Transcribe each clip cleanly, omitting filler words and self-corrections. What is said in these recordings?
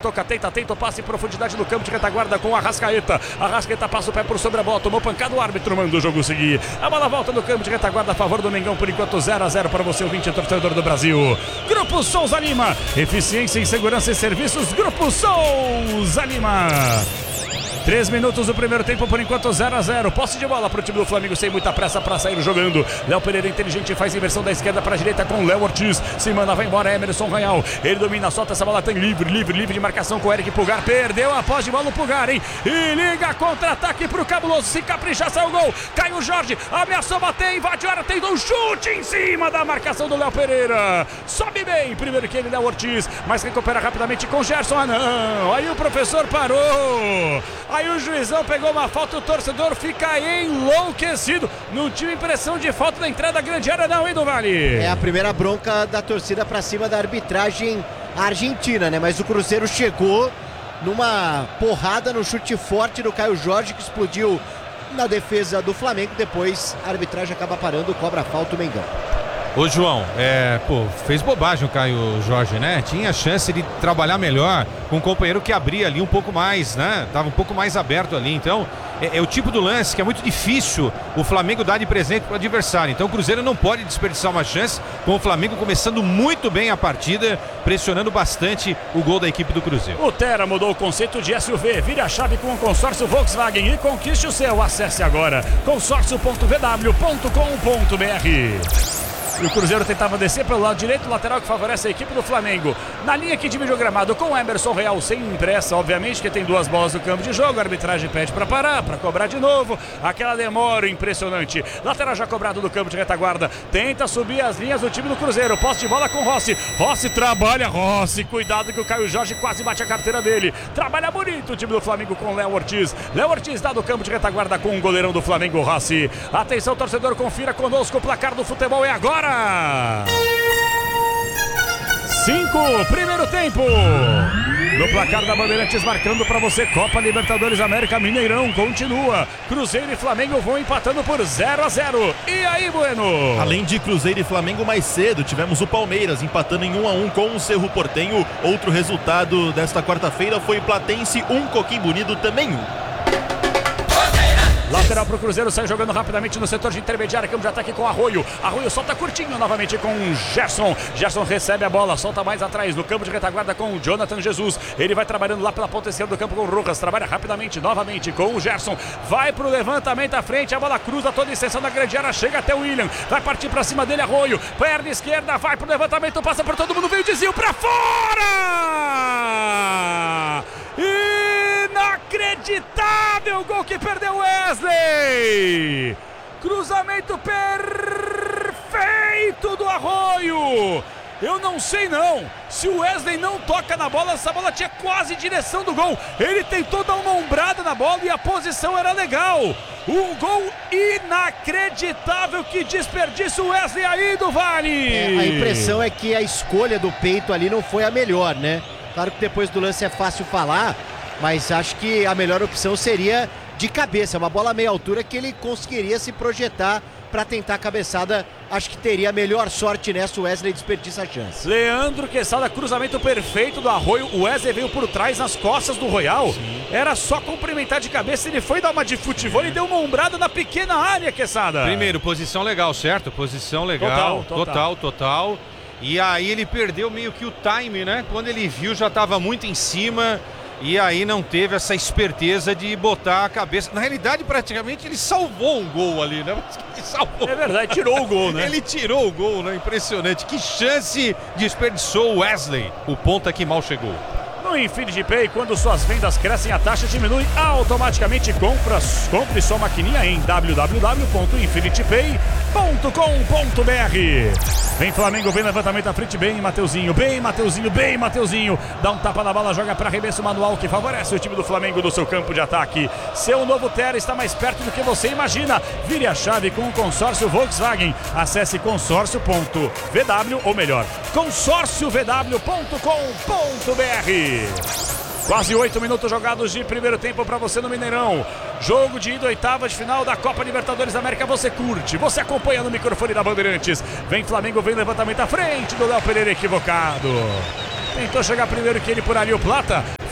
toca, tenta o passe em profundidade no campo de retaguarda com o Arrascaeta. Arrascaeta passa o pé por sobre a bola, tomou pancada, o árbitro manda o jogo seguir. A bola volta no campo de retaguarda a favor do Mengão, por enquanto 0-0 para você, ouvinte torcedor do Brasil. Grupo Souza Lima, eficiência em segurança e serviços, Grupo Souza Lima. 3 minutos do primeiro tempo, por enquanto 0-0. Posse de bola para o time do Flamengo, sem muita pressa para sair jogando. Léo Pereira inteligente, faz inversão da esquerda para a direita com Léo Ortiz. Se manda, vai embora Emerson Royal. Ele domina, solta essa bola, tem livre de marcação com o Eric Pulgar. Perdeu a posse de bola no Pulgar, hein? E liga contra-ataque para o Cabuloso. Se caprichar, sai o gol. Caio Jorge, ameaçou bater, invade a área, tem um chute em cima da marcação do Léo Pereira. Sobe bem, primeiro que ele, Léo Ortiz, mas recupera rapidamente com Gerson. Ah não, aí o professor parou. Aí o juizão pegou uma falta, o torcedor fica enlouquecido. Não tive impressão de falta na entrada da grande área não, hein, do Vale? É a primeira bronca da torcida pra cima da arbitragem argentina, né? Mas o Cruzeiro chegou numa porrada no chute forte do Caio Jorge, que explodiu na defesa do Flamengo. Depois a arbitragem acaba parando, cobra a falta o Mengão. Ô João, fez bobagem o Caio Jorge, né? Tinha chance de trabalhar melhor com um companheiro que abria ali um pouco mais, né? Tava um pouco mais aberto ali, então é o tipo do lance que é muito difícil o Flamengo dar de presente para o adversário. Então o Cruzeiro não pode desperdiçar uma chance, com o Flamengo começando muito bem a partida, pressionando bastante o gol da equipe do Cruzeiro. O Terra mudou o conceito de SUV, vire a chave com o consórcio Volkswagen e conquiste o seu. Acesse agora consórcio.vw.com.br. E o Cruzeiro tentava descer pelo lado direito, lateral que favorece a equipe do Flamengo. Na linha que divide o gramado com o Emerson Real, sem impressa, obviamente, que tem duas bolas no campo de jogo. A arbitragem pede para parar, para cobrar de novo. Aquela demora impressionante. Lateral já cobrado do campo de retaguarda. Tenta subir as linhas do time do Cruzeiro. Posse de bola com Rossi. Rossi trabalha, Rossi. Cuidado que o Caio Jorge quase bate a carteira dele. Trabalha bonito o time do Flamengo com Léo Ortiz. Léo Ortiz dá do campo de retaguarda com o goleirão do Flamengo, Rossi. Atenção, torcedor, confira conosco. O placar do futebol é agora. 5, primeiro tempo. No placar da Bandeirantes, marcando para você Copa Libertadores América, Mineirão continua. Cruzeiro e Flamengo vão empatando por 0-0. E aí, Bueno? Além de Cruzeiro e Flamengo, mais cedo tivemos o Palmeiras empatando em 1-1 com o Cerro Porteño. Outro resultado desta quarta-feira foi Platense 1, Coquimbo Unido também 1. Lateral pro Cruzeiro, sai jogando rapidamente no setor de intermediária, campo de ataque com Arroio. Arroio solta curtinho novamente com Gerson. Gerson recebe a bola, solta mais atrás no campo de retaguarda com o Jonathan Jesus. Ele vai trabalhando lá pela ponta esquerda do campo com o Rojas. Trabalha rapidamente novamente com o Gerson. Vai pro levantamento à frente, a bola cruza toda a extensão da grande área, chega até o William. Vai partir pra cima dele, Arroio. Perna esquerda, vai pro levantamento, passa por todo mundo, veio o desvio pra fora! Inacreditável gol que perdeu Wesley! Cruzamento perfeito do Arroio! Eu não sei não, se o Wesley não toca na bola, essa bola tinha quase direção do gol. Ele tentou dar uma ombrada na bola e a posição era legal. Um gol inacreditável, que desperdício o Wesley aí do Vale. A impressão é que a escolha do peito ali não foi a melhor, né? Claro que depois do lance é fácil falar, mas acho que a melhor opção seria de cabeça, uma bola a meia altura que ele conseguiria se projetar para tentar a cabeçada. Acho que teria a melhor sorte nessa, o Wesley desperdiça a chance. Leandro Quesada, cruzamento perfeito do Arroio, o Wesley veio por trás nas costas do Royal. Sim. Era só cumprimentar de cabeça, ele foi dar uma de futebol e deu uma ombrada na pequena área, Quesada. Primeiro, posição legal, certo? Posição legal, total. E aí ele perdeu meio que o time, né? Quando ele viu já estava muito em cima e aí não teve essa esperteza de botar a cabeça. Na realidade, praticamente ele salvou um gol ali, né? Ele salvou. É verdade, tirou o gol, né? Ele tirou o gol, né? Impressionante. Que chance desperdiçou o Wesley. O ponta que mal chegou. No Infinity Pay, quando suas vendas crescem, a taxa diminui automaticamente. Compre sua maquininha em www.infinitepay.com.br. Vem Flamengo, vem levantamento à frente, bem Mateuzinho. Dá um tapa na bola, joga para arremesso manual que favorece o time do Flamengo do seu campo de ataque. Seu novo Terra está mais perto do que você imagina. Vire a chave com o consórcio Volkswagen. Acesse consórcio.vw, ou melhor, consórciovw.com.br. Quase 8 minutos jogados de primeiro tempo para você no Mineirão. Jogo de ida, oitava de final da Copa Libertadores da América. Você curte, você acompanha no microfone da Bandeirantes. Vem Flamengo, vem levantamento à frente do Léo Pereira, equivocado. Tentou chegar primeiro que ele por ali, o Plata.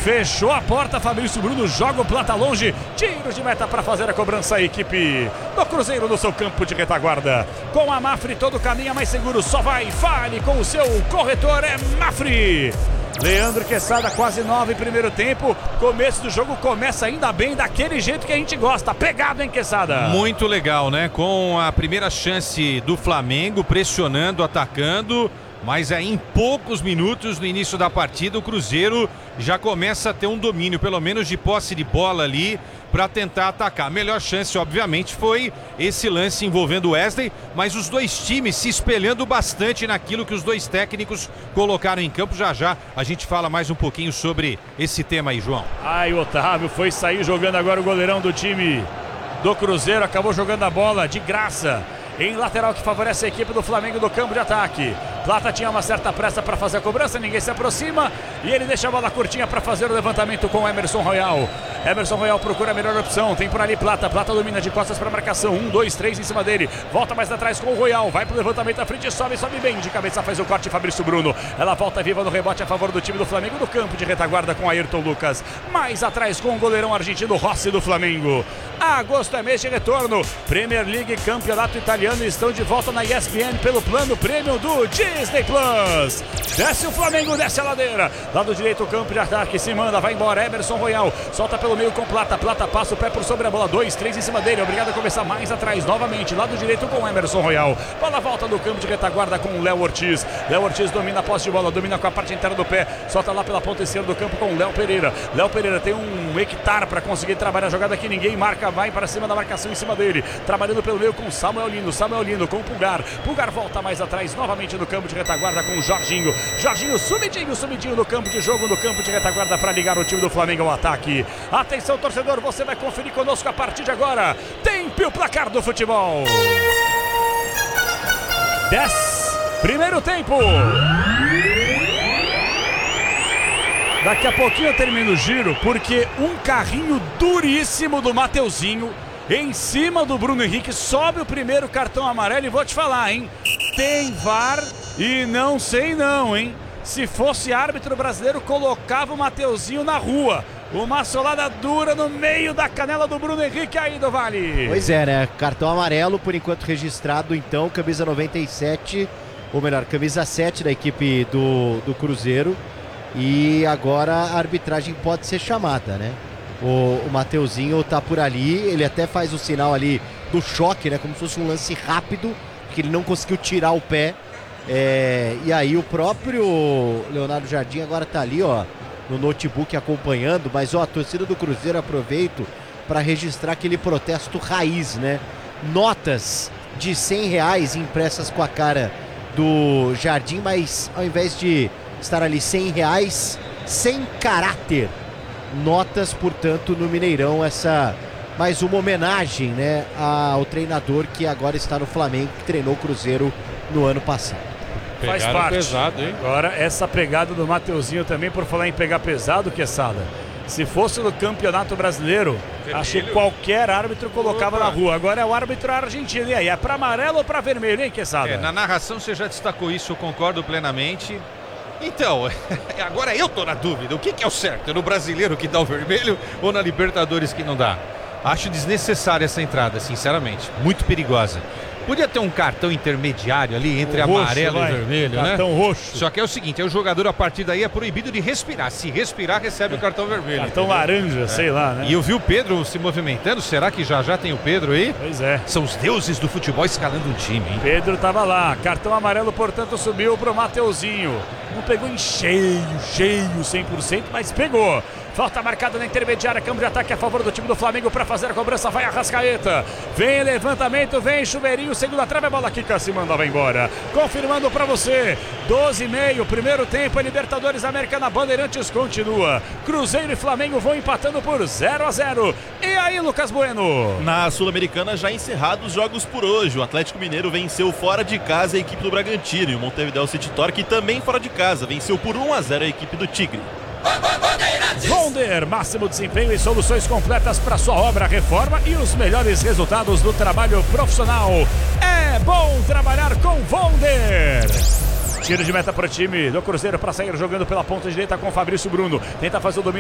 Fechou a porta, Fabrício Bruno joga o plata longe. Tiro de meta para fazer a cobrança, a equipe do Cruzeiro no seu campo de retaguarda. Com a Mafre todo caminho é mais seguro, só vai, fale com o seu corretor, é Mafre. Leandro Quesada, quase 9 primeiro tempo. Começo do jogo começa ainda bem, daquele jeito que a gente gosta. Pegado, hein, Quesada? Muito legal, né? Com a primeira chance do Flamengo, pressionando, atacando. Mas aí em poucos minutos no início da partida o Cruzeiro já começa a ter um domínio, pelo menos de posse de bola ali, para tentar atacar. A melhor chance, obviamente, foi esse lance envolvendo o Wesley, mas os dois times se espelhando bastante naquilo que os dois técnicos colocaram em campo. Já já a gente fala mais um pouquinho sobre esse tema aí, João. Ai, o Otávio foi sair jogando agora, o goleirão do time do Cruzeiro acabou jogando a bola de graça em lateral, que favorece a equipe do Flamengo do campo de ataque. Plata tinha uma certa pressa para fazer a cobrança, ninguém se aproxima e ele deixa a bola curtinha para fazer o levantamento com Emerson Royal. Emerson Royal procura a melhor opção, tem por ali Plata domina de costas para marcação, 1, 2, 3 em cima dele, volta mais atrás com o Royal, vai pro levantamento à frente, sobe bem, de cabeça faz o corte Fabrício Bruno, ela volta viva no rebote a favor do time do Flamengo do campo de retaguarda com Ayrton Lucas, mais atrás com o goleirão argentino Rossi do Flamengo. Agosto é mês de retorno, Premier League, Campeonato Italiano estão de volta na ESPN pelo plano prêmio do Disney Plus. Desce o Flamengo, desce a ladeira, lado direito o campo de ataque, se manda, vai embora, Emerson Royal, solta pelo meio com Plata passa o pé por sobre a bola, 2, 3 em cima dele, obrigado a começar mais atrás, novamente, lado direito com Emerson Royal, bola volta do campo de retaguarda com o Léo Ortiz domina a posse de bola, domina com a parte inteira do pé, solta lá pela ponta esquerda do campo com o Léo Pereira tem um hectare para conseguir trabalhar a jogada que ninguém marca, vai para cima da marcação em cima dele, trabalhando pelo meio com Samuel Lino com o Pulgar volta mais atrás, novamente no campo de retaguarda com o Jorginho sumidinho no campo de jogo, no campo de retaguarda para ligar o time do Flamengo ao ataque. Atenção, torcedor, você vai conferir conosco a partir de agora. Tempo o placar do futebol. 10, primeiro tempo. Daqui a pouquinho eu termino o giro, porque um carrinho duríssimo do Mateuzinho em cima do Bruno Henrique sobe o primeiro cartão amarelo e vou te falar, hein? Tem VAR e não sei não, hein? Se fosse árbitro brasileiro, colocava o Mateuzinho na rua. Uma solada dura no meio da canela do Bruno Henrique aí do Vale. Pois é, né? Cartão amarelo, por enquanto registrado, então, camisa 97, ou melhor, camisa 7 da equipe do Cruzeiro. E agora a arbitragem pode ser chamada, né? O Mateuzinho tá por ali, ele até faz o sinal ali do choque, né? Como se fosse um lance rápido, que ele não conseguiu tirar o pé. E aí o próprio Leonardo Jardim agora tá ali, ó, no notebook acompanhando, mas ó, a torcida do Cruzeiro, aproveito para registrar aquele protesto raiz, né? Notas de R$100 impressas com a cara do Jardim, mas ao invés de estar ali R$100, sem caráter. Notas, portanto, no Mineirão, essa mais uma homenagem, né, ao treinador que agora está no Flamengo, que treinou o Cruzeiro no ano passado. Faz parte. Pesado, hein? Agora, essa pegada do Mateuzinho também, por falar em pegar pesado, Quesada. Se fosse no Campeonato Brasileiro, vermelho, acho que qualquer árbitro colocava na rua. Agora é o árbitro argentino. E aí, é para amarelo ou para vermelho, hein, Quesada? Na narração você já destacou isso, eu concordo plenamente. Então, agora eu tô na dúvida. O que é o certo? É no Brasileiro que dá o vermelho ou na Libertadores que não dá? Acho desnecessária essa entrada, sinceramente. Muito perigosa. Podia ter um cartão intermediário ali entre amarelo e vermelho, né? Cartão roxo. Só que é o seguinte, o jogador a partir daí é proibido de respirar. Se respirar, recebe o cartão vermelho. Cartão laranja, sei lá, né? E eu vi o Pedro se movimentando. Será que já tem o Pedro aí? Pois é. São os deuses do futebol escalando um time, hein? Pedro tava lá. Cartão amarelo, portanto, subiu pro Mateuzinho. Não pegou em cheio, 100%, mas pegou. Falta marcada na intermediária, campo de ataque a favor do time do Flamengo para fazer a cobrança, vai Arrascaeta. Vem levantamento, vem Chuveirinho, segunda trave, a bola quica, se mandava embora. Confirmando para você, 12:30, primeiro tempo, a Libertadores América na Bandeirantes continua. Cruzeiro e Flamengo vão empatando por 0-0. E aí, Lucas Bueno? Na Sul-Americana já encerrados os jogos por hoje. O Atlético Mineiro venceu fora de casa a equipe do Bragantino e o Montevideo City Torque também fora de casa venceu por 1-0 a equipe do Tigre. Vonder, máximo desempenho e soluções completas para sua obra, reforma e os melhores resultados do trabalho profissional. É bom trabalhar com Vonder. Tiro de meta para o time do Cruzeiro para sair jogando pela ponta direita com Fabrício Bruno. Tenta fazer o domínio